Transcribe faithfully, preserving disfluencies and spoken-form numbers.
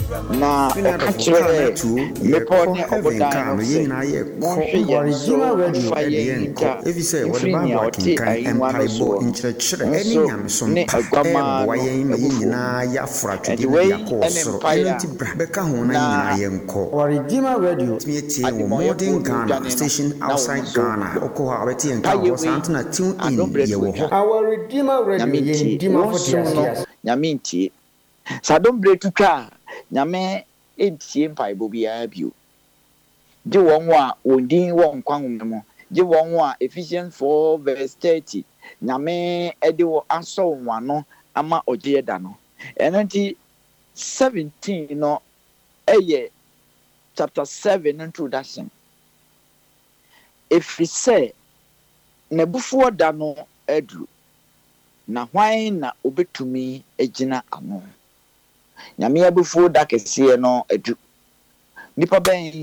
na actually me pon ne obodan no say Redeemer Radio Edienko if you say what free the or tea Bible empire bo in church any nyamsom ne agwama boy yin nyina ya fratu de ya ko soro enti beka ho na nyina yenko Redeemer Radio me tie wo modern Ghana station outside Ghana oko ha beti enka ho santana tune in ye wo ho our Redeemer Radio yin dima for the nyaminti sadom bretuka nyame entie mpaibo bia bio je won a ondin won kwanwom mo je won a Ephesians four verse thirty nyame ede wo aso wano ama oje da no enanti seventeen no eye chapter seven introduction if we say nebufuo da no edru na hwan na obetumi agina ano nyame abufuo da kese no edu nipa ben